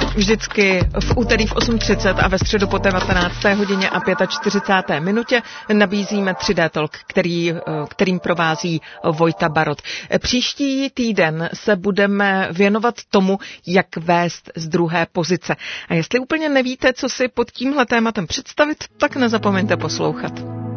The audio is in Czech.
Vždycky v úterý v 8:30 a ve středu po 19. hodině a 45. minutě nabízíme 3D Talk, kterým provází Vojta Barot. Příští týden se budeme věnovat tomu, jak vést z druhé pozice. A jestli úplně nevíte, co si pod tímhle tématem představit, tak nezapomeňte poslouchat.